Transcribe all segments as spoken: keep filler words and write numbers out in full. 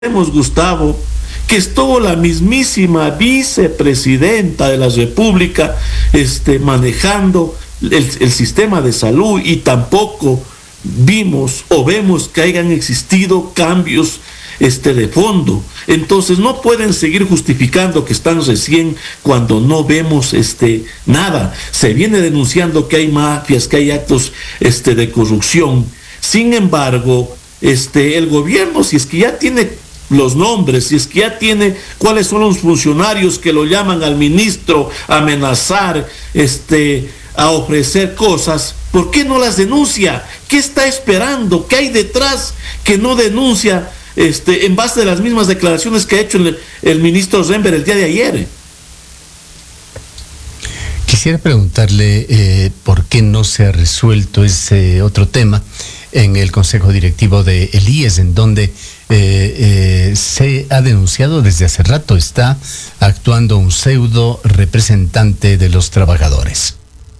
Gustavo, que estuvo la mismísima vicepresidenta de la República este, manejando el, el sistema de salud, y tampoco vimos o vemos que hayan existido cambios este, de fondo. Entonces no pueden seguir justificando que están recién cuando no vemos este, nada. Se viene denunciando que hay mafias, que hay actos este, de corrupción. Sin embargo, este, el gobierno, si es que ya tiene los nombres, si es que ya tiene cuáles son los funcionarios que lo llaman al ministro a amenazar, este, a ofrecer cosas, ¿por qué no las denuncia? ¿Qué está esperando? ¿Qué hay detrás que no denuncia este, en base a las mismas declaraciones que ha hecho el, el ministro Rember el día de ayer? Quisiera preguntarle eh, por qué no se ha resuelto ese otro tema en el Consejo Directivo de el I E S, en donde eh, eh, se ha denunciado desde hace rato, está actuando un pseudo representante de los trabajadores.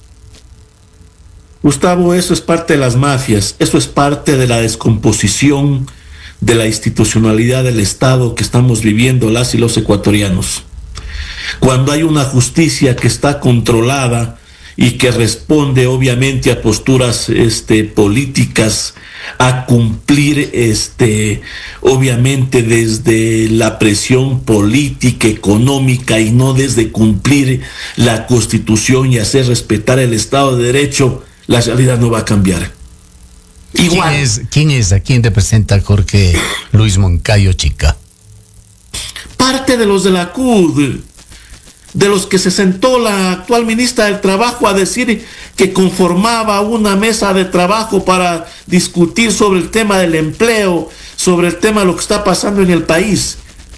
Gustavo, eso es parte de las mafias, eso es parte de la descomposición de la institucionalidad del Estado que estamos viviendo las y los ecuatorianos. Cuando hay una justicia que está controlada y que responde obviamente a posturas este, políticas, a cumplir este, obviamente desde la presión política, económica, y no desde cumplir la Constitución y hacer respetar el Estado de Derecho, la realidad no va a cambiar. Igual. ¿Quién es, quién es a quién representa Jorge Luis Moncayo Chica? Parte de los de la C U D, de los que se sentó la actual ministra del Trabajo a decir que conformaba una mesa de trabajo para discutir sobre el tema del empleo, sobre el tema de lo que está pasando en el país,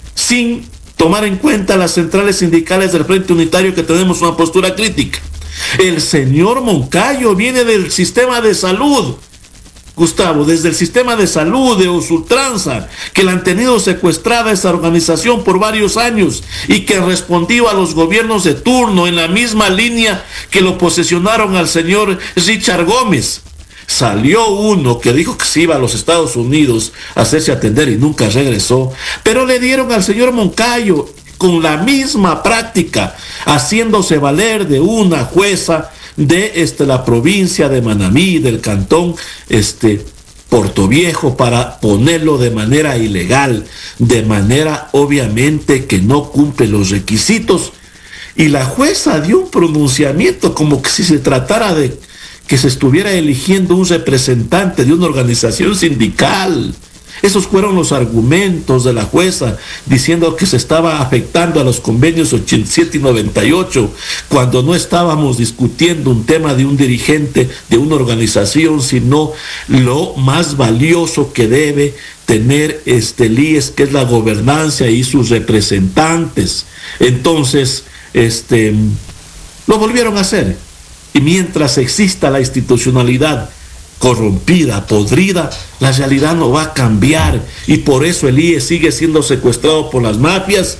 sin tomar en cuenta las centrales sindicales del Frente Unitario, que tenemos una postura crítica. El señor Moncayo viene del sistema de salud, Gustavo, desde el sistema de salud de Usultranza, que la han tenido secuestrada esa organización por varios años y que respondió a los gobiernos de turno en la misma línea que lo posesionaron al señor Richard Gómez. Salió uno que dijo que se iba a los Estados Unidos a hacerse atender y nunca regresó, pero le dieron al señor Moncayo con la misma práctica, haciéndose valer de una jueza de este, la provincia de Manabí, del cantón este, Portoviejo, para ponerlo de manera ilegal, de manera obviamente que no cumple los requisitos. Y la jueza dio un pronunciamiento como que si se tratara de que se estuviera eligiendo un representante de una organización sindical. Esos fueron los argumentos de la jueza, diciendo que se estaba afectando a los convenios ochenta y siete y noventa y ocho, cuando no estábamos discutiendo un tema de un dirigente de una organización, sino lo más valioso que debe tener este el I E S, que es la gobernanza y sus representantes. Entonces, este, lo volvieron a hacer. Y mientras exista la institucionalidad corrompida, podrida, la realidad no va a cambiar, y por eso el I E S sigue siendo secuestrado por las mafias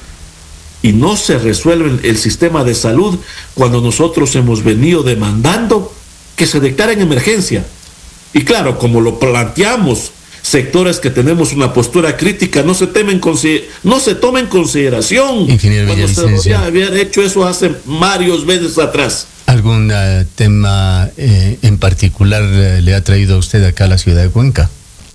y no se resuelve el sistema de salud, cuando nosotros hemos venido demandando que se declare en emergencia. Y claro, como lo planteamos, sectores que tenemos una postura crítica no se temen no se toma en consideración, cuando se debería haber hecho eso hace varios meses atrás. ¿Algún uh, tema eh, en particular uh, le ha traído a usted acá a la ciudad de Cuenca?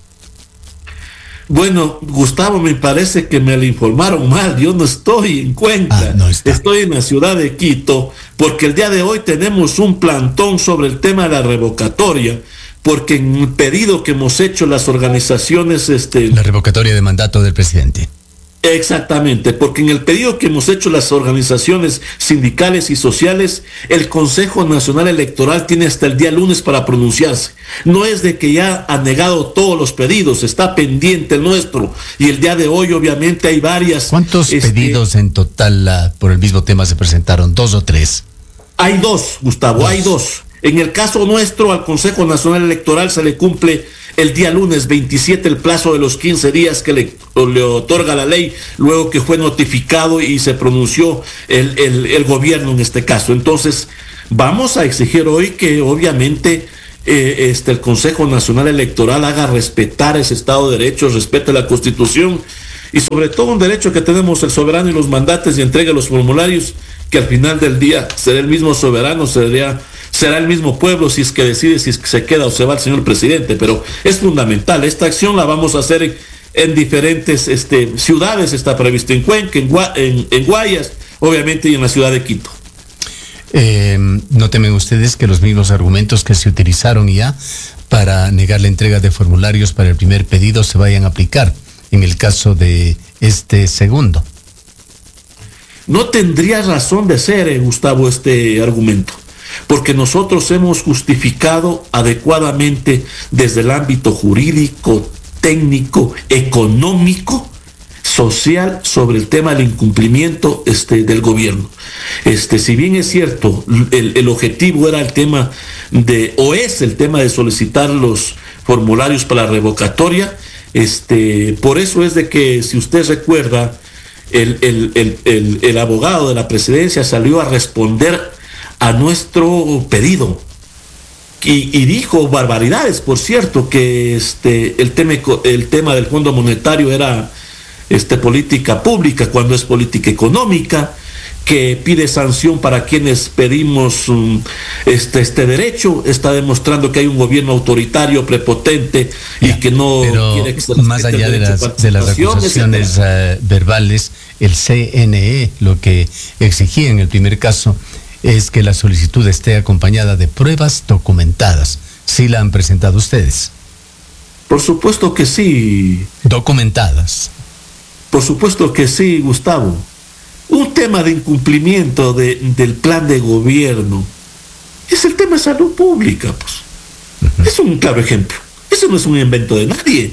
Bueno, Gustavo, me parece que me lo informaron mal. Yo no estoy en Cuenca, ah, no está. Estoy en la ciudad de Quito, porque el día de hoy tenemos un plantón sobre el tema de la revocatoria, porque en el pedido que hemos hecho las organizaciones... Este, la revocatoria de mandato del presidente. Exactamente, porque en el pedido que hemos hecho las organizaciones sindicales y sociales, el Consejo Nacional Electoral tiene hasta el día lunes para pronunciarse. No es de que ya ha negado todos los pedidos, está pendiente el nuestro, y el día de hoy obviamente hay varias... ¿Cuántos este, pedidos en total uh, por el mismo tema se presentaron? ¿Dos o tres? Hay dos, Gustavo, dos. hay dos. En el caso nuestro, al Consejo Nacional Electoral se le cumple el día lunes veintisiete el plazo de los quince días que le, le otorga la ley, luego que fue notificado y se pronunció el, el, el gobierno en este caso. Entonces, vamos a exigir hoy que obviamente eh, este, el Consejo Nacional Electoral haga respetar ese Estado de Derecho, respete la Constitución y sobre todo un derecho que tenemos el soberano y los mandatos y entrega los formularios, que al final del día será el mismo soberano, será, será el mismo pueblo si es que decide si es que se queda o se va el señor presidente, pero es fundamental. Esta acción la vamos a hacer en, en diferentes este, ciudades, está previsto en Cuenca, en, Gua, en, en Guayas, obviamente, y en la ciudad de Quito. Eh, ¿No temen ustedes que los mismos argumentos que se utilizaron ya para negar la entrega de formularios para el primer pedido se vayan a aplicar en el caso de este segundo? No tendría razón de ser, eh, Gustavo, este argumento, porque nosotros hemos justificado adecuadamente desde el ámbito jurídico, técnico, económico, social, sobre el tema del incumplimiento este, del gobierno. Este, si bien es cierto, el, el objetivo era el tema de, o es el tema de solicitar los formularios para la revocatoria, este, por eso es de que, si usted recuerda, el, el, el, el, el abogado de la presidencia salió a responder a nuestro pedido y, y dijo barbaridades, por cierto, que este, el, tema, el tema del Fondo Monetario era este, política pública cuando es política económica, que pide sanción para quienes pedimos um, este, este derecho. Está demostrando que hay un gobierno autoritario, prepotente, ya, y que no quiere que se más allá de las, de las acusaciones uh, verbales, el C N E lo que exigía en el primer caso es que la solicitud esté acompañada de pruebas documentadas. ¿Sí la han presentado ustedes? Por supuesto que sí. ¿Documentadas? Por supuesto que sí, Gustavo. Un tema de incumplimiento de, del plan de gobierno es el tema de salud pública, pues. Uh-huh. Es un claro ejemplo. Eso no es un invento de nadie.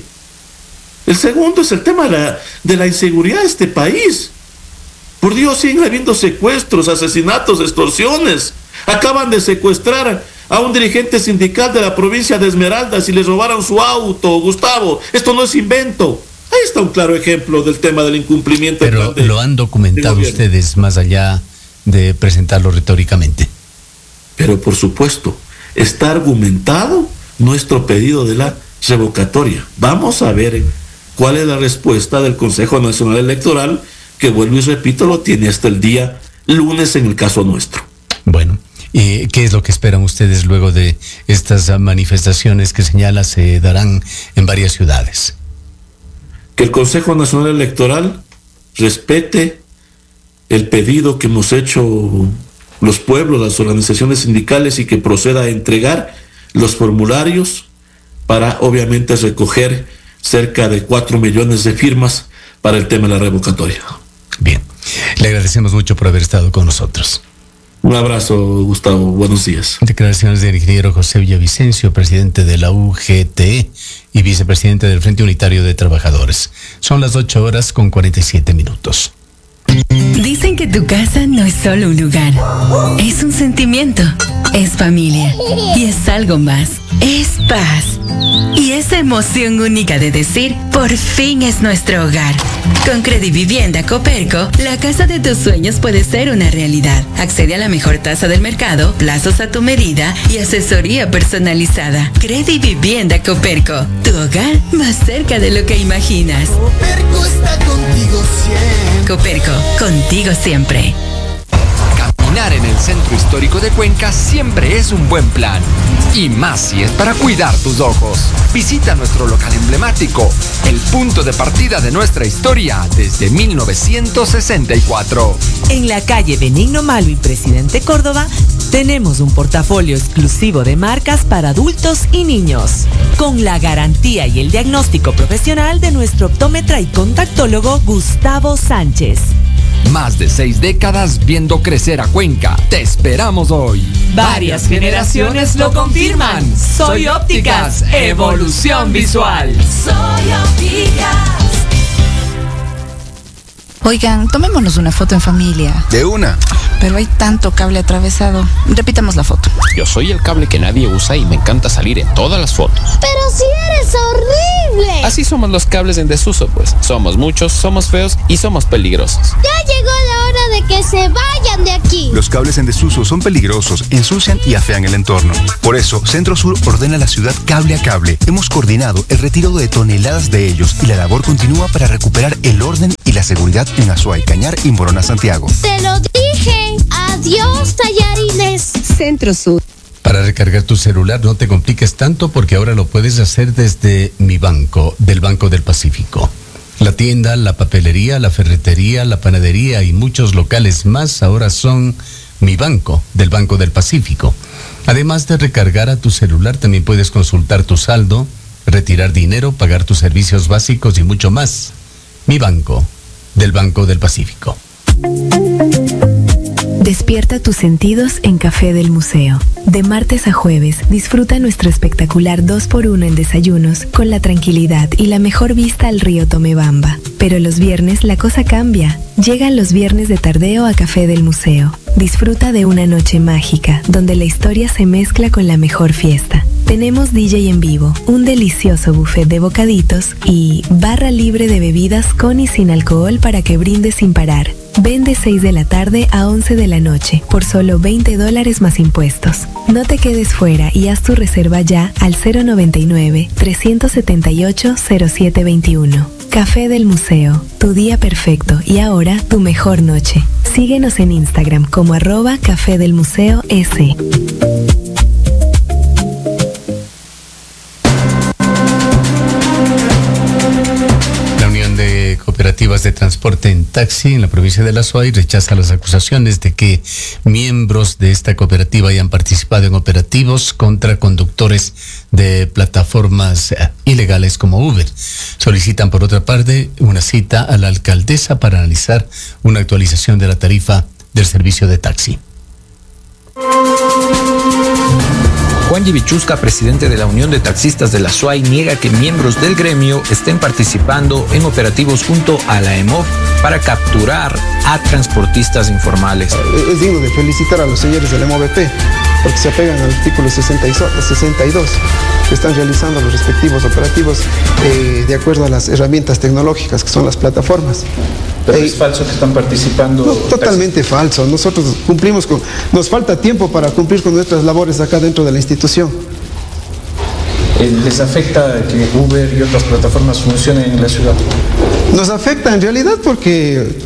El segundo es el tema de la, de la inseguridad de este país. Por Dios, siguen habiendo secuestros, asesinatos, extorsiones. Acaban de secuestrar a un dirigente sindical de la provincia de Esmeraldas y le robaron su auto, Gustavo. Esto no es invento. Ahí está un claro ejemplo del tema del incumplimiento. Pero de, lo han documentado ustedes más allá de presentarlo retóricamente. Pero por supuesto, está argumentado nuestro pedido de la revocatoria. Vamos a ver cuál es la respuesta del Consejo Nacional Electoral, que, vuelvo y repito, lo tiene hasta el día lunes en el caso nuestro. Bueno, ¿y qué es lo que esperan ustedes luego de estas manifestaciones que señala se darán en varias ciudades? Que el Consejo Nacional Electoral respete el pedido que hemos hecho los pueblos, las organizaciones sindicales, y que proceda a entregar los formularios para, obviamente, recoger cerca de cuatro millones de firmas para el tema de la revocatoria. Bien, le agradecemos mucho por haber estado con nosotros. Un abrazo, Gustavo. Buenos días. Declaraciones del ingeniero José Villavicencio, presidente de la U G T E y vicepresidente del Frente Unitario de Trabajadores. Son las ocho horas con cuarenta y siete minutos. Dicen que tu casa no es solo un lugar, es un sentimiento, es familia y es algo más, es paz. Y esa emoción única de decir, por fin es nuestro hogar. Con Credivivienda Coperco, la casa de tus sueños puede ser una realidad. Accede a la mejor tasa del mercado, plazos a tu medida y asesoría personalizada. Credivivienda Coperco, tu hogar más cerca de lo que imaginas. Coperco está contigo siempre. Coperco, contigo siempre. Caminar en el centro histórico de Cuenca siempre es un buen plan. Y más si es para cuidar tus ojos. Visita nuestro local emblemático, el punto de partida de nuestra historia desde mil novecientos sesenta y cuatro. En la calle Benigno Malvin, Presidente Córdoba, tenemos un portafolio exclusivo de marcas para adultos y niños, con la garantía y el diagnóstico profesional de nuestro optómetra y contactólogo Gustavo Sánchez. Más de seis décadas viendo crecer a Cuenca. Te esperamos hoy. Varias generaciones lo confirman. Soy Ópticas, evolución visual. Soy Ópticas. Oigan, tomémonos una foto en familia. De una. Pero hay tanto cable atravesado. Repitamos la foto. Yo soy el cable que nadie usa y me encanta salir en todas las fotos. Pero si eres horrible. Así somos los cables en desuso, pues. Somos muchos, somos feos y somos peligrosos. Ya llegó la hora de que se vayan de aquí. Los cables en desuso son peligrosos, ensucian y afean el entorno. Por eso, Centro Sur ordena a la ciudad cable a cable. Hemos coordinado el retiro de toneladas de ellos y la labor continúa para recuperar el orden y la seguridad en Azuay, Cañar y Morona, Santiago. Te lo dije. Adiós, tallarines. Centro Sur. Para recargar tu celular no te compliques tanto porque ahora lo puedes hacer desde Mi Banco, del Banco del Pacífico. La tienda, la papelería, la ferretería, la panadería y muchos locales más ahora son Mi Banco, del Banco del Pacífico. Además de recargar a tu celular, también puedes consultar tu saldo, retirar dinero, pagar tus servicios básicos y mucho más. Mi Banco, del Banco del Pacífico. Despierta tus sentidos en Café del Museo. De martes a jueves, disfruta nuestro espectacular dos por uno en desayunos con la tranquilidad y la mejor vista al río Tomebamba. Pero los viernes la cosa cambia. Llegan los viernes de tardeo a Café del Museo. Disfruta de una noche mágica, donde la historia se mezcla con la mejor fiesta. Tenemos D J en vivo, un delicioso buffet de bocaditos y barra libre de bebidas con y sin alcohol para que brindes sin parar. Ven de seis de la tarde a once de la noche por solo veinte dólares más impuestos. No te quedes fuera y haz tu reserva ya al cero noventa y nueve, trescientos setenta y ocho, cero siete veintiuno. Café del Museo, tu día perfecto y ahora tu mejor noche. Síguenos en Instagram como arroba Café del Museo S. Cooperativas de transporte en taxi en la provincia de La Azuay rechaza las acusaciones de que miembros de esta cooperativa hayan participado en operativos contra conductores de plataformas ilegales como Uber. Solicitan por otra parte una cita a la alcaldesa para analizar una actualización de la tarifa del servicio de taxi. Juan Yivichusca, presidente de la Unión de Taxistas de la Azuay, niega que miembros del gremio estén participando en operativos junto a la E M O V para capturar a transportistas informales. Es digno de felicitar a los señores de la E M O V P porque se apegan al artículo sesenta y dos, que están realizando los respectivos operativos eh, de acuerdo a las herramientas tecnológicas que son las plataformas. Pero eh, es falso que están participando. No, totalmente falso. Nosotros cumplimos con, nos falta tiempo para cumplir con nuestras labores acá dentro de la institución. ¿Les afecta que Uber y otras plataformas funcionen en la ciudad? Nos afecta en realidad porque,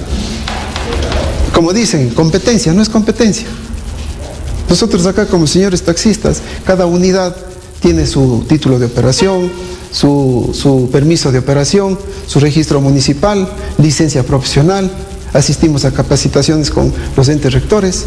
como dicen, competencia no es competencia. Nosotros acá como señores taxistas, cada unidad tiene su título de operación, su, su permiso de operación, su registro municipal, licencia profesional, asistimos a capacitaciones con los entes rectores,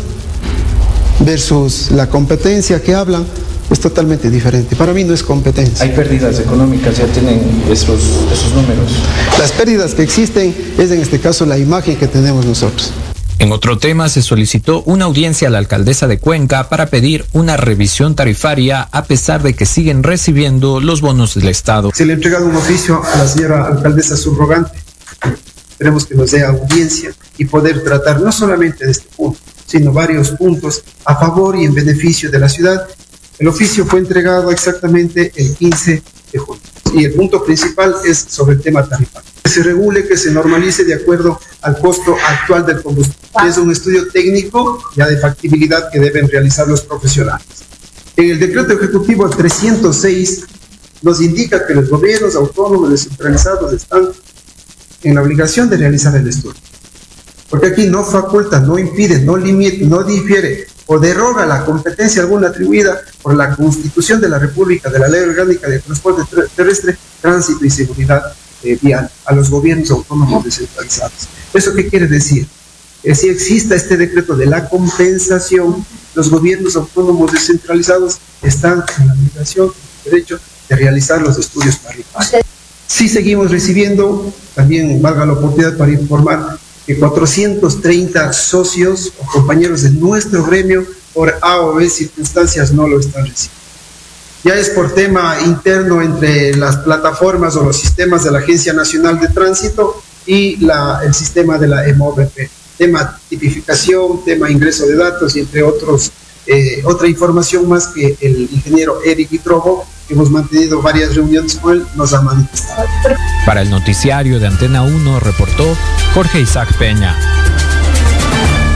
versus la competencia que hablan, es totalmente diferente. Para mí no es competencia. Hay pérdidas económicas, ya tienen esos, esos números. Las pérdidas que existen es en este caso la imagen que tenemos nosotros. En otro tema, se solicitó una audiencia a la alcaldesa de Cuenca para pedir una revisión tarifaria a pesar de que siguen recibiendo los bonos del Estado. Se le ha entregado un oficio a la señora alcaldesa subrogante. Esperemos que nos dé audiencia y poder tratar no solamente de este punto, sino varios puntos a favor y en beneficio de la ciudad. El oficio fue entregado exactamente el quince de junio y el punto principal es sobre el tema tarifario. Que se regule, que se normalice de acuerdo al costo actual del combustible. Es un estudio técnico ya de factibilidad que deben realizar los profesionales. En el decreto ejecutivo trescientos seis nos indica que los gobiernos autónomos descentralizados están en la obligación de realizar el estudio. Porque aquí no faculta, no impide, no limita, no difiere o deroga la competencia alguna atribuida por la Constitución de la República, de la Ley Orgánica de Transporte Terrestre, Tránsito y Seguridad eh, Vial a los gobiernos autónomos descentralizados. ¿Eso qué quiere decir? Que si exista este decreto de la compensación, los gobiernos autónomos descentralizados están en la obligación, en el derecho de realizar los estudios tarifarios. Sí seguimos recibiendo, también valga la oportunidad para informar, que cuatrocientos treinta socios o compañeros de nuestro gremio por A o B circunstancias no lo están recibiendo. Ya es por tema interno entre las plataformas o los sistemas de la Agencia Nacional de Tránsito y la, el sistema de la E M O V P. Tema tipificación, tema ingreso de datos y entre otros, eh, otra información más que el ingeniero Eric Itrobo, que hemos mantenido varias reuniones con él, nos ha manifestado. Para el noticiario de Antena uno reportó Jorge Isaac Peña.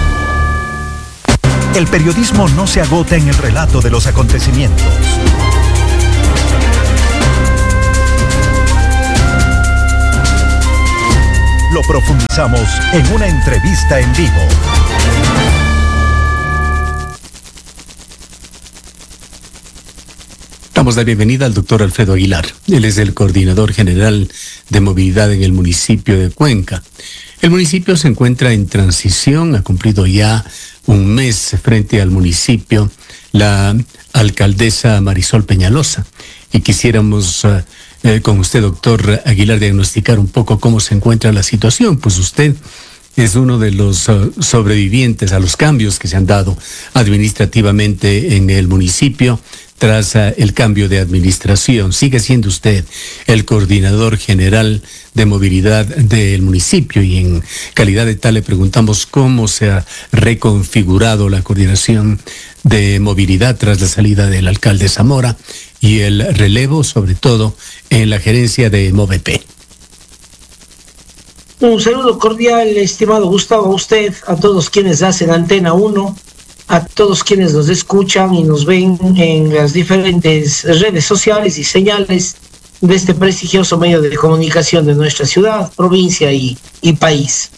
El periodismo no se agota en el relato de los acontecimientos. Lo profundizamos en una entrevista en vivo. Damos la bienvenida al doctor Alfredo Aguilar. Él es el coordinador general de movilidad en el municipio de Cuenca. El municipio se encuentra en transición, ha cumplido ya un mes frente al municipio la alcaldesa Marisol Peñalosa. Y quisiéramos uh, eh, con usted, doctor Aguilar, diagnosticar un poco cómo se encuentra la situación. Pues usted es uno de los uh, sobrevivientes a los cambios que se han dado administrativamente en el municipio tras uh, el cambio de administración. Sigue siendo usted el coordinador general de movilidad del municipio y en calidad de tal le preguntamos cómo se ha reconfigurado la coordinación de movilidad tras la salida del alcalde Zamora y el relevo, sobre todo, en la gerencia de MOVEP. Un saludo cordial, estimado Gustavo, a usted, a todos quienes hacen Antena uno, a todos quienes nos escuchan y nos ven en las diferentes redes sociales y señales de este prestigioso medio de comunicación de nuestra ciudad, provincia y, y país.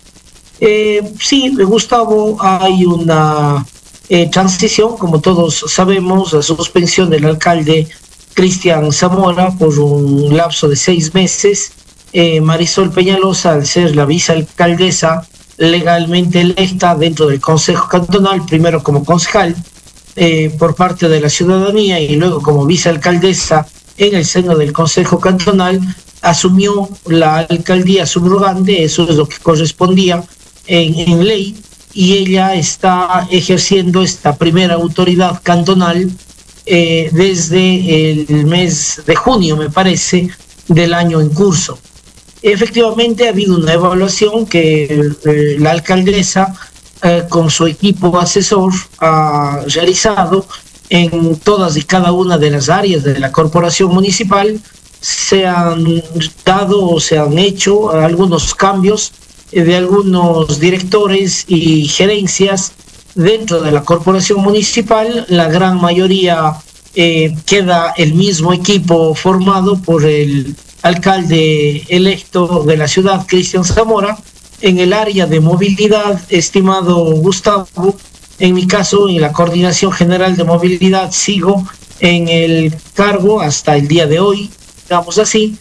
Eh, sí, Gustavo, hay una eh, transición, como todos sabemos, la suspensión del alcalde Cristian Zamora por un lapso de seis meses. Eh, Marisol Peñalosa, al ser la vicealcaldesa legalmente electa dentro del Consejo Cantonal, primero como concejal eh, por parte de la ciudadanía y luego como vicealcaldesa en el seno del Consejo Cantonal, asumió la alcaldía subrogante, eso es lo que correspondía en, en ley, y ella está ejerciendo esta primera autoridad cantonal eh, desde el mes de junio, me parece, del año en curso. Efectivamente ha habido una evaluación que eh, la alcaldesa eh, con su equipo asesor ha realizado en todas y cada una de las áreas de la corporación municipal. Se han dado o se han hecho algunos cambios eh, de algunos directores y gerencias dentro de la corporación municipal. La gran mayoría eh, queda el mismo equipo formado por el alcalde electo de la ciudad, Cristian Zamora. En el área de movilidad, estimado Gustavo, en mi caso, en la Coordinación General de Movilidad, sigo en el cargo hasta el día de hoy, digamos así,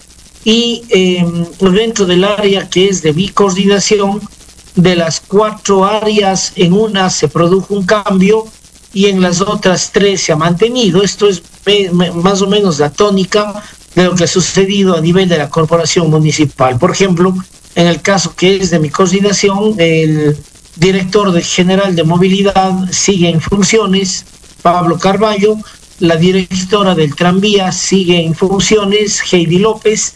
y eh, dentro del área que es de mi coordinación, de las cuatro áreas, en una se produjo un cambio y en las otras tres se ha mantenido. Esto es me, me, más o menos la tónica de lo que ha sucedido a nivel de la corporación municipal. Por ejemplo, en el caso que es de mi coordinación, el director de general de movilidad sigue en funciones, Pablo Carballo. La directora del tranvía sigue en funciones, Heidi López.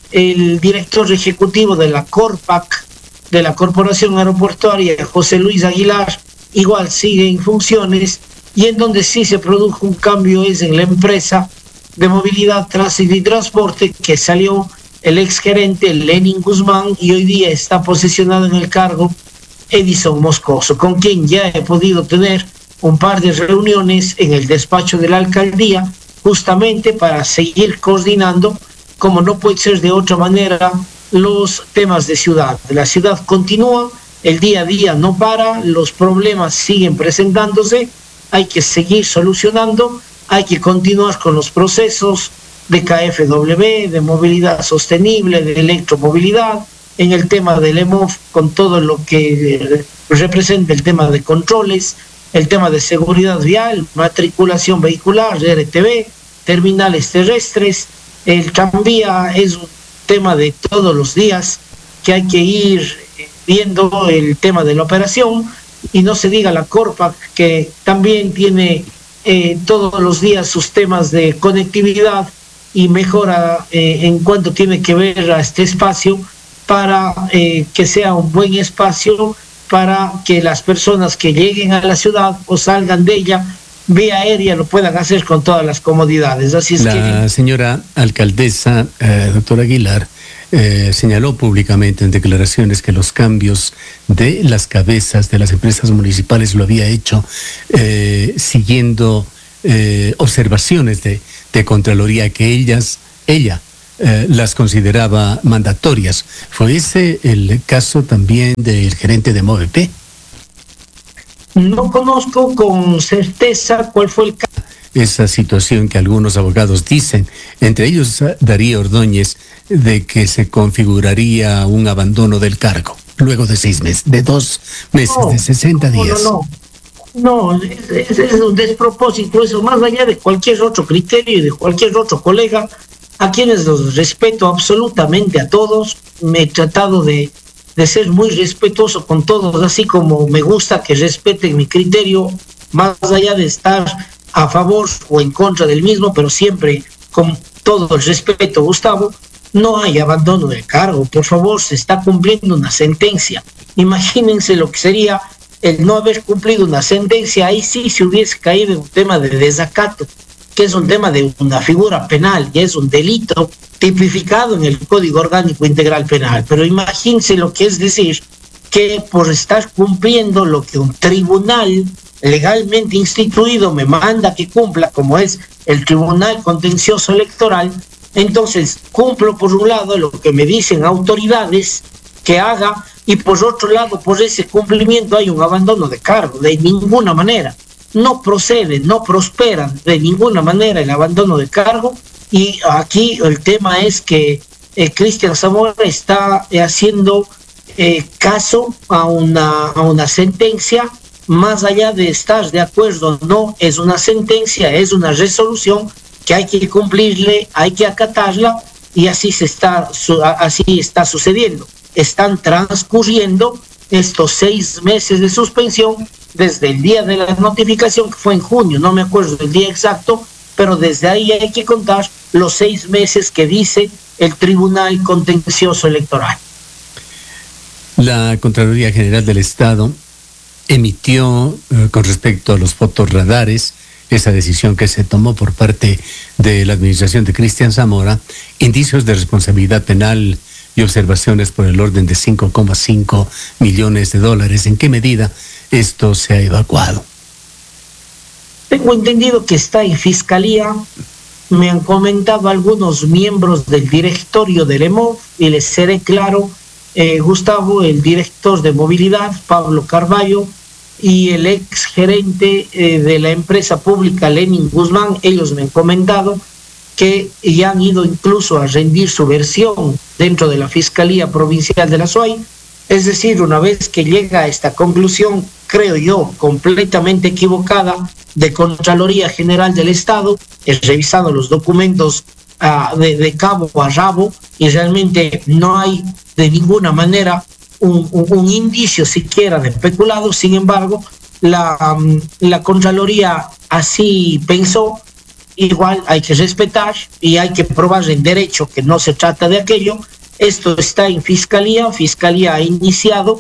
El director ejecutivo de la Corpac, de la Corporación Aeroportuaria, José Luis Aguilar, igual sigue en funciones. Y en donde sí se produjo un cambio es en la empresa de movilidad, tránsito y transporte, que salió el exgerente Lenin Guzmán y hoy día está posicionado en el cargo Edison Moscoso, con quien ya he podido tener un par de reuniones en el despacho de la alcaldía, justamente para seguir coordinando, como no puede ser de otra manera, los temas de ciudad. La ciudad continúa, el día a día no para, los problemas siguen presentándose, hay que seguir solucionando, hay que continuar con los procesos de K F W, de movilidad sostenible, de electromovilidad, en el tema del E M O F, con todo lo que representa el tema de controles, el tema de seguridad vial, matriculación vehicular, R T V, terminales terrestres. El tranvía es un tema de todos los días que hay que ir viendo el tema de la operación, y no se diga la Corpac, que también tiene eh, todos los días sus temas de conectividad y mejora eh, en cuanto tiene que ver a este espacio para eh, que sea un buen espacio para que las personas que lleguen a la ciudad o salgan de ella vía aérea lo puedan hacer con todas las comodidades. Así es la que... señora alcaldesa, eh, doctora Aguilar, eh, señaló públicamente en declaraciones que los cambios de las cabezas de las empresas municipales lo había hecho eh, siguiendo eh, observaciones de, de Contraloría que ellas, ella eh, las consideraba mandatorias. ¿Fue ese el caso también del gerente de Movep? No conozco con certeza cuál fue el caso. Esa situación que algunos abogados dicen, entre ellos Darío Ordóñez, de que se configuraría un abandono del cargo luego de seis meses, de dos meses, no, de sesenta días. No, no, no, es, es, es un despropósito eso, más allá de cualquier otro criterio y de cualquier otro colega, a quienes los respeto absolutamente a todos. Me he tratado de, de ser muy respetuoso con todos, así como me gusta que respeten mi criterio, más allá de estar a favor o en contra del mismo, pero siempre con todo el respeto, Gustavo. No hay abandono del cargo, por favor, se está cumpliendo una sentencia. Imagínense lo que sería el no haber cumplido una sentencia, ahí sí se hubiese caído en un tema de desacato, que es un tema de una figura penal, y es un delito tipificado en el Código Orgánico Integral Penal. Pero imagínense lo que es decir que por estar cumpliendo lo que un tribunal legalmente instituido me manda que cumpla, como es el Tribunal Contencioso Electoral, entonces cumplo por un lado lo que me dicen autoridades que haga, y por otro lado, por ese cumplimiento hay un abandono de cargo. De ninguna manera, no procede, no prospera de ninguna manera el abandono de cargo. Y aquí el tema es que eh, Cristian Zamora está eh, haciendo eh, caso a una, a una sentencia. Más allá de estar de acuerdo o no, es una sentencia, es una resolución que hay que cumplirle, hay que acatarla, y así se está, así está sucediendo. Están transcurriendo estos seis meses de suspensión desde el día de la notificación, que fue en junio, no me acuerdo del día exacto, pero desde ahí hay que contar los seis meses que dice el Tribunal Contencioso Electoral. La Contraloría General del Estado emitió eh, con respecto a los fotorradares, esa decisión que se tomó por parte de la administración de Cristian Zamora, indicios de responsabilidad penal y observaciones por el orden de cinco coma cinco millones de dólares. ¿En qué medida esto se ha evacuado? Tengo entendido que está en Fiscalía. Me han comentado algunos miembros del directorio del E M O V, y les seré claro, Eh, Gustavo, el director de movilidad, Pablo Carballo, y el ex gerente eh, de la empresa pública, Lenin Guzmán, ellos me han comentado que ya han ido incluso a rendir su versión dentro de la Fiscalía Provincial de la SUAY. Es decir, una vez que llega a esta conclusión, creo yo, completamente equivocada, de Contraloría General del Estado, he revisado los documentos uh, de, de cabo a rabo, y realmente no hay de ninguna manera un, un, un indicio siquiera de peculado. Sin embargo, la, um, la Contraloría así pensó. Igual hay que respetar y hay que probar en derecho que no se trata de aquello. Esto está en Fiscalía. Fiscalía ha iniciado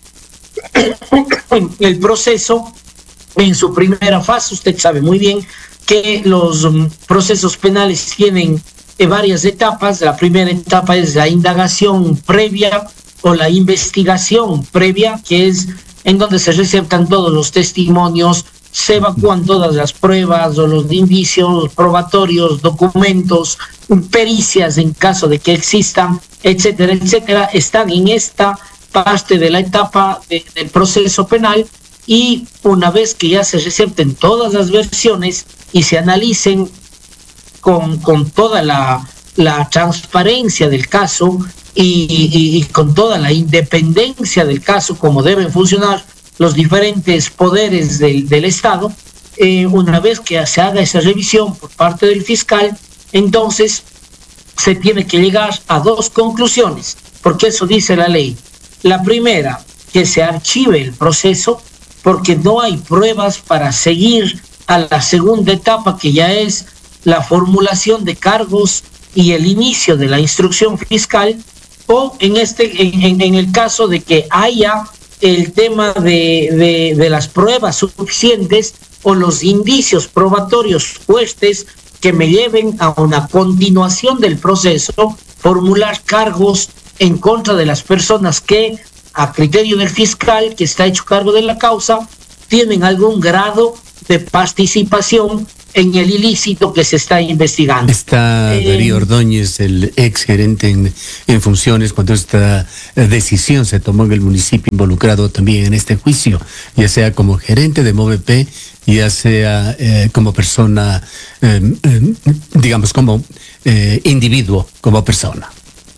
el proceso en su primera fase. Usted sabe muy bien que los um, procesos penales tienen eh, varias etapas. La primera etapa es la indagación previa o la investigación previa, que es en donde se receptan todos los testimonios, se evacúan todas las pruebas o los indicios probatorios, documentos, pericias en caso de que existan, etcétera, etcétera. Están en esta parte de la etapa de, del proceso penal, y una vez que ya se recepten todas las versiones y se analicen con, con toda la, la transparencia del caso y, y, y con toda la independencia del caso, como deben funcionar los diferentes poderes del, del Estado, eh, una vez que se haga esa revisión por parte del fiscal, entonces se tiene que llegar a dos conclusiones, porque eso dice la ley. La primera, que se archive el proceso, porque no hay pruebas para seguir a la segunda etapa, que ya es la formulación de cargos y el inicio de la instrucción fiscal, o en, este, en, en el caso de que haya el tema de, de, de las pruebas suficientes o los indicios probatorios fuertes que me lleven a una continuación del proceso, formular cargos en contra de las personas que, a criterio del fiscal que está hecho cargo de la causa, tienen algún grado de participación en el ilícito que se está investigando. Está eh, Darío Ordóñez, el ex gerente en, en funciones, cuando esta decisión se tomó en el municipio, involucrado también en este juicio, ya sea como gerente de MOVEP, ya sea eh, como persona, eh, eh, digamos, como eh, individuo, como persona.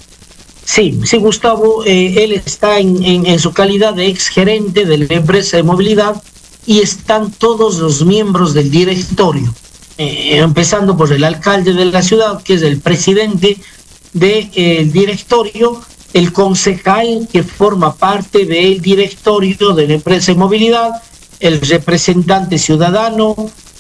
Sí, sí, Gustavo, eh, él está en, en, en su calidad de ex gerente de la empresa de movilidad y están todos los miembros del directorio, eh, empezando por el alcalde de la ciudad, que es el presidente del eh, directorio, el concejal que forma parte del directorio de la empresa de movilidad, el representante ciudadano,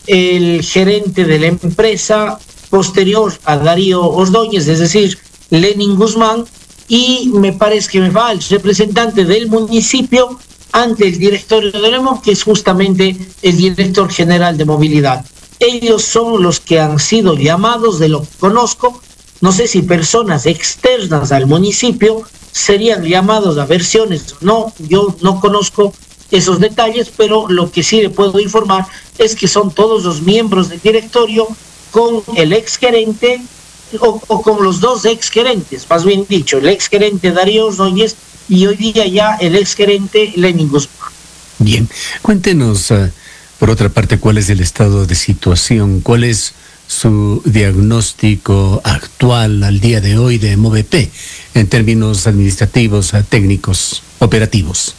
el gerente de la empresa posterior a Darío Ordóñez, es decir, Lenin Guzmán, y me parece que me va el representante del municipio ante el directorio del E M O V, que es justamente el director general de movilidad. Ellos son los que han sido llamados, de lo que conozco, no sé si personas externas al municipio serían llamados a versiones o no, yo no conozco esos detalles, pero lo que sí le puedo informar es que son todos los miembros del directorio con el exgerente o, o con los dos exgerentes, más bien dicho, el exgerente Darío Ordóñez y hoy día ya el exgerente Lenin Guzmán. Bien, cuéntenos, uh, por otra parte, cuál es el estado de situación, cuál es su diagnóstico actual al día de hoy de MOVEP en términos administrativos, uh, técnicos, operativos.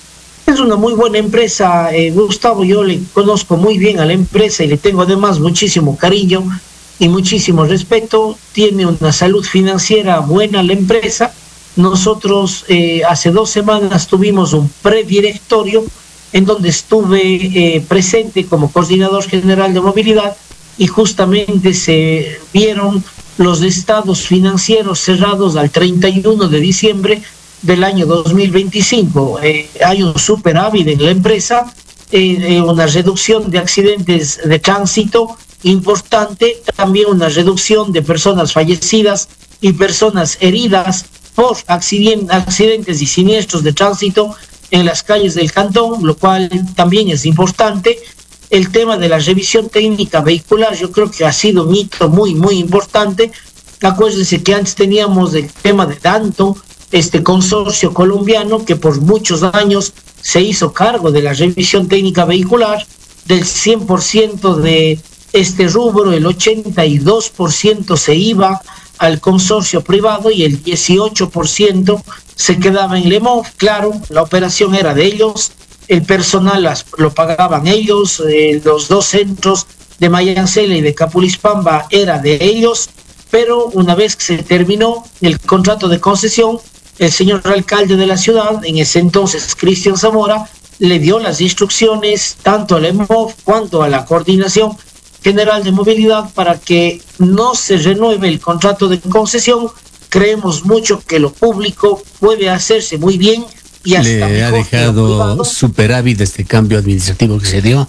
Es una muy buena empresa, eh, Gustavo, yo le conozco muy bien a la empresa y le tengo además muchísimo cariño y muchísimo respeto. Tiene una salud financiera buena la empresa. Nosotros eh, hace dos semanas tuvimos un predirectorio en donde estuve eh, presente como coordinador general de movilidad y justamente se vieron los estados financieros cerrados al treinta y uno de diciembre del año dos mil veinticinco. Eh, hay un superávit en la empresa, eh, eh, una reducción de accidentes de tránsito importante, también una reducción de personas fallecidas y personas heridas por accident accidentes y siniestros de tránsito en las calles del cantón, lo cual también es importante. El tema de la revisión técnica vehicular, yo creo que ha sido un hito muy, muy importante. Acuérdense que antes teníamos el tema de Danton, este consorcio colombiano que por muchos años se hizo cargo de la revisión técnica vehicular. Del cien por ciento de este rubro, el ochenta y dos por ciento se iba al consorcio privado y el dieciocho por ciento se quedaba en el E M O V. Claro, la operación era de ellos, el personal las, lo pagaban ellos, eh, los dos centros de Mayancela y de Capulispamba era de ellos, pero una vez que se terminó el contrato de concesión, el señor alcalde de la ciudad, en ese entonces Cristian Zamora, le dio las instrucciones tanto al E M O V cuanto a la Coordinación General de Movilidad para que no se renueve el contrato de concesión. Creemos mucho que lo público puede hacerse muy bien y hasta ¿Le ha dejado superávit este cambio administrativo que se dio?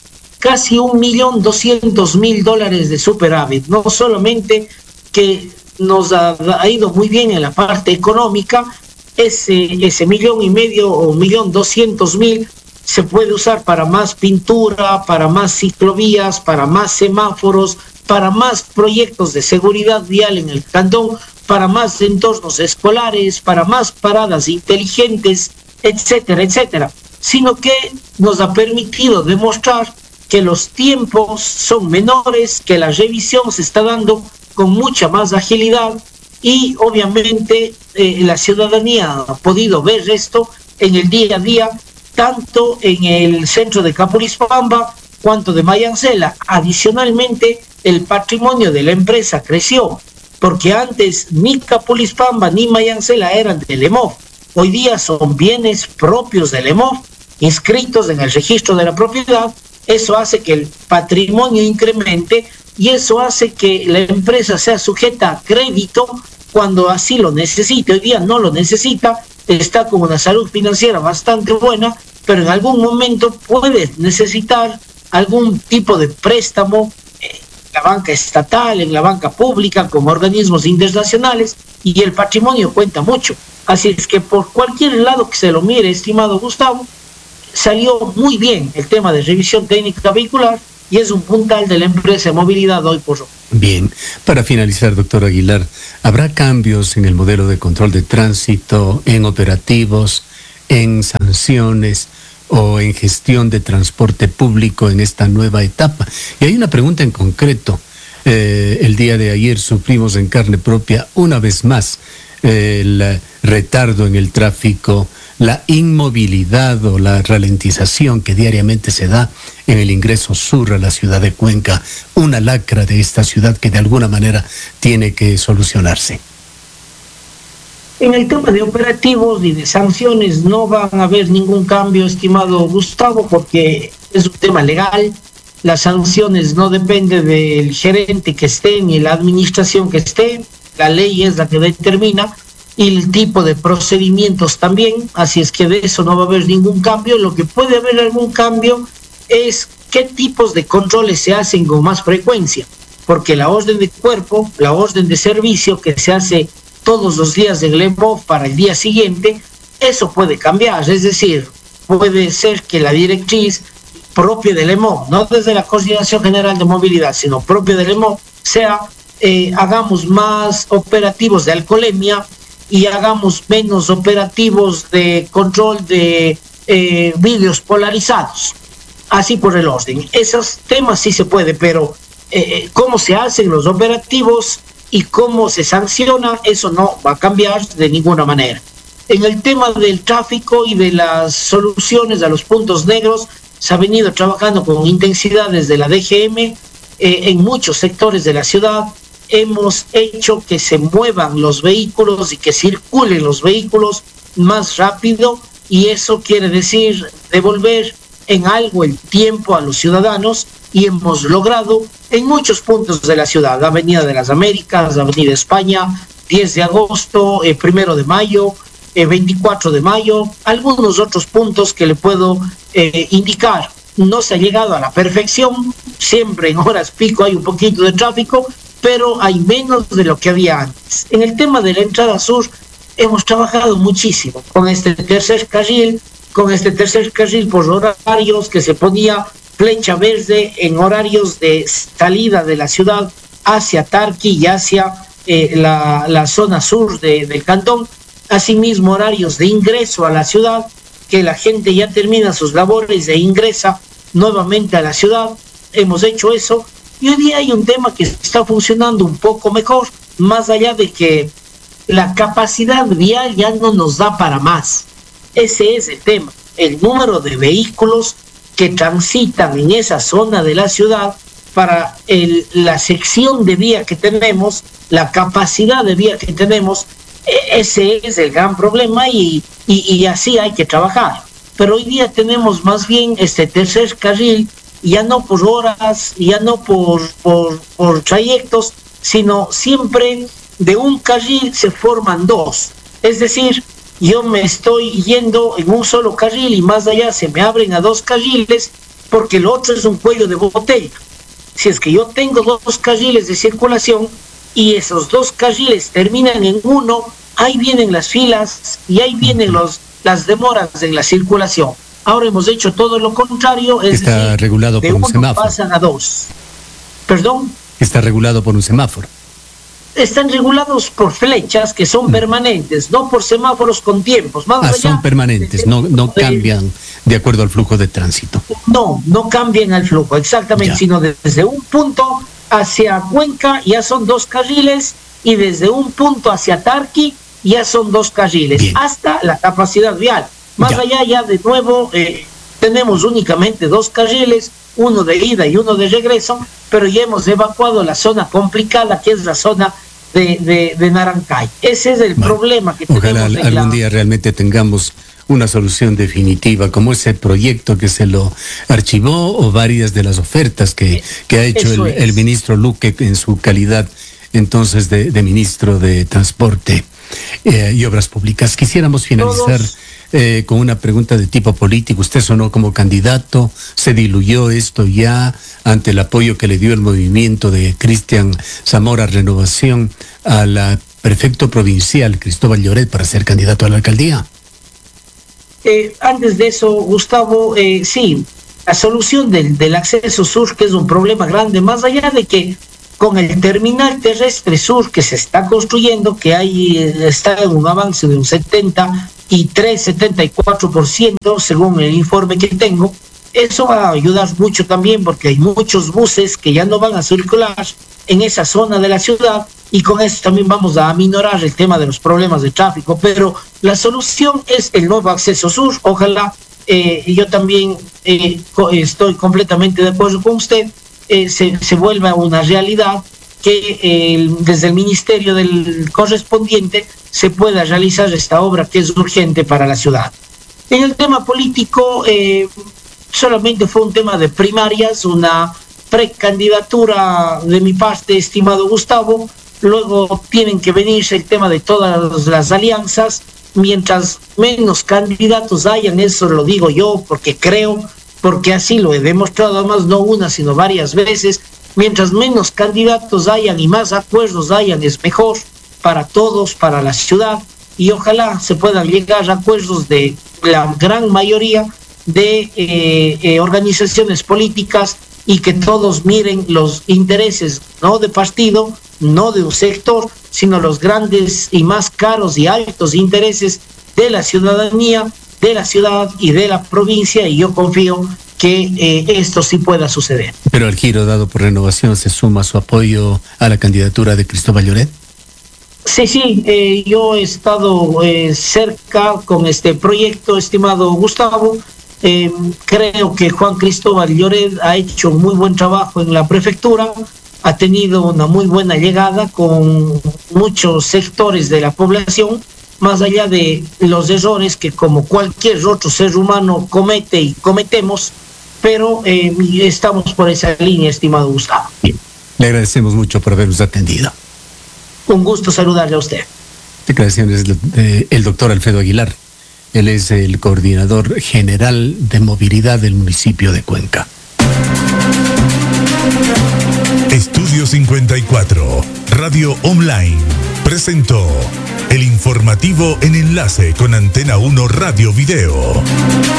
Casi un millón doscientos mil dólares de superávit, no solamente que nos ha, ha ido muy bien en la parte económica, ese, ese millón y medio o un millón doscientos mil se puede usar para más pintura, para más ciclovías, para más semáforos, para más proyectos de seguridad vial en el cantón, para más entornos escolares, para más paradas inteligentes, etcétera, etcétera. Sino que nos ha permitido demostrar que los tiempos son menores, que la revisión se está dando con mucha más agilidad y obviamente eh, la ciudadanía ha podido ver esto en el día a día, tanto en el centro de Capulispamba cuanto de Mayancela. Adicionalmente, el patrimonio de la empresa creció, porque antes ni Capulispamba ni Mayancela eran del E M O V. Hoy día son bienes propios del E M O V, inscritos en el registro de la propiedad. Eso hace que el patrimonio incremente y eso hace que la empresa sea sujeta a crédito cuando así lo necesite. Hoy día no lo necesita, está con una salud financiera bastante buena, pero en algún momento puede necesitar algún tipo de préstamo. la banca estatal, en la banca pública, con organismos internacionales, y el patrimonio cuenta mucho. Así es que por cualquier lado que se lo mire, estimado Gustavo, salió muy bien el tema de revisión técnica vehicular y es un puntal de la empresa de movilidad hoy por hoy. Bien, para finalizar, doctor Aguilar, ¿habrá cambios en el modelo de control de tránsito, en operativos, en sanciones o en gestión de transporte público en esta nueva etapa? Y hay una pregunta en concreto. Eh, el día de ayer sufrimos en carne propia una vez más eh, el retardo en el tráfico, la inmovilidad o la ralentización que diariamente se da en el ingreso sur a la ciudad de Cuenca, una lacra de esta ciudad que de alguna manera tiene que solucionarse. En el tema de operativos y de sanciones no van a haber ningún cambio, estimado Gustavo, porque es un tema legal. Las sanciones no dependen del gerente que esté ni la administración que esté. La ley es la que determina y el tipo de procedimientos también. Así es que de eso no va a haber ningún cambio. Lo que puede haber algún cambio es qué tipos de controles se hacen con más frecuencia. Porque la orden de cuerpo, la orden de servicio que se hace todos los días del E M O para el día siguiente, eso puede cambiar. Es decir, puede ser que la directriz propia del E M O, no desde la Coordinación General de Movilidad, sino propia del E M O, sea eh, hagamos más operativos de alcoholemia y hagamos menos operativos de control de eh, vídeos polarizados. Así por el orden. Esos temas sí se puede, pero eh, cómo se hacen los operativos y cómo se sanciona, eso no va a cambiar de ninguna manera. En el tema del tráfico y de las soluciones a los puntos negros, se ha venido trabajando con intensidad desde la D G M eh, en muchos sectores de la ciudad. Hemos hecho que se muevan los vehículos y que circulen los vehículos más rápido, y eso quiere decir devolver en algo el tiempo a los ciudadanos, y hemos logrado en muchos puntos de la ciudad, Avenida de las Américas, Avenida España, diez de agosto, eh, primero de mayo, eh, veinticuatro de mayo, algunos otros puntos que le puedo eh, indicar. No se ha llegado a la perfección, siempre en horas pico hay un poquito de tráfico, pero hay menos de lo que había antes. En el tema de la entrada sur, hemos trabajado muchísimo con este tercer carril, con este tercer carril por horarios que se ponía flecha verde en horarios de salida de la ciudad hacia Tarqui y hacia eh, la, la zona sur de, del cantón. Asimismo, horarios de ingreso a la ciudad, que la gente ya termina sus labores e ingresa nuevamente a la ciudad. Hemos hecho eso. Y hoy día hay un tema que está funcionando un poco mejor, más allá de que la capacidad vial ya no nos da para más. Ese es el tema. El número de vehículos que transitan en esa zona de la ciudad para el, la sección de vía que tenemos, la capacidad de vía que tenemos, ese es el gran problema y, y, y así hay que trabajar. Pero hoy día tenemos más bien este tercer carril, ya no por horas, ya no por, por, por trayectos, sino siempre de un carril se forman dos. Es decir, yo me estoy yendo en un solo carril y más allá se me abren a dos carriles porque el otro es un cuello de botella. Si es que yo tengo dos carriles de circulación y esos dos carriles terminan en uno, ahí vienen las filas y ahí vienen los, las demoras en la circulación. Ahora hemos hecho todo lo contrario, es Está decir, regulado de por un uno semáforo. pasan a dos. ¿Perdón? Está regulado por un semáforo. Están regulados por flechas que son permanentes, no por semáforos con tiempos. Más Ah, allá, son permanentes, no, no cambian de acuerdo al flujo de tránsito. No, no cambian el flujo, exactamente, Ya. sino desde un punto hacia Cuenca ya son dos carriles y desde un punto hacia Tarqui ya son dos carriles, Bien. hasta la capacidad vial. Más Ya. allá ya de nuevo eh, tenemos únicamente dos carriles, uno de ida y uno de regreso, pero ya hemos evacuado la zona complicada que es la zona de, de, de Narancay. Ese es el Bueno, problema que Ojalá tenemos en algún la- día realmente tengamos una solución definitiva, como ese proyecto que se lo archivó o varias de las ofertas que, que ha hecho el, Eso es. el ministro Luque en su calidad entonces de, de ministro de Transporte. eh, y Obras Públicas. Quisiéramos finalizar eh, con una pregunta de tipo político. Usted sonó como candidato, se diluyó esto ya ante el apoyo que le dio el movimiento de Cristian Zamora Renovación al prefecto provincial Cristóbal Lloret para ser candidato a la alcaldía. Eh, antes de eso, Gustavo, eh, sí, la solución del, del acceso sur, que es un problema grande, más allá de que con el terminal terrestre sur que se está construyendo, que hay, está en un avance de un setenta y tres, setenta y cuatro por ciento según el informe que tengo, eso va a ayudar mucho también porque hay muchos buses que ya no van a circular en esa zona de la ciudad y con eso también vamos a aminorar el tema de los problemas de tráfico, pero la solución es el nuevo acceso sur. Ojalá, eh, yo también eh, estoy completamente de acuerdo con usted, eh, se, se vuelva una realidad que eh, desde el ministerio del correspondiente se pueda realizar esta obra que es urgente para la ciudad. En el tema político, eh, solamente fue un tema de primarias, una precandidatura de mi parte, estimado Gustavo. Luego tienen que venirse el tema de todas las alianzas. Mientras menos candidatos hayan, eso lo digo yo porque creo, porque así lo he demostrado, además no una sino varias veces, mientras menos candidatos hayan y más acuerdos hayan es mejor para todos, para la ciudad, y ojalá se puedan llegar a acuerdos de la gran mayoría de eh, eh, organizaciones políticas y que todos miren los intereses no de partido, no de un sector, sino los grandes y más caros y altos intereses de la ciudadanía, de la ciudad y de la provincia, y yo confío que eh, esto sí pueda suceder. Pero el giro dado por Renovación se suma su apoyo a la candidatura de Cristóbal Lloret. Sí, sí, eh, yo he estado eh, cerca con este proyecto, estimado Gustavo. Eh, creo que Juan Cristóbal Lloret ha hecho muy buen trabajo en la prefectura, ha tenido una muy buena llegada con muchos sectores de la población, más allá de los errores que como cualquier otro ser humano comete y cometemos, pero eh, estamos por esa línea, estimado Gustavo. Le agradecemos mucho por habernos atendido. Un gusto saludarle a usted. Declaraciones del doctor Alfredo Aguilar. Él es el coordinador general de movilidad del municipio de Cuenca. Estudio cincuenta y cuatro, Radio Online, presentó el informativo en enlace con Antena uno Radio Video.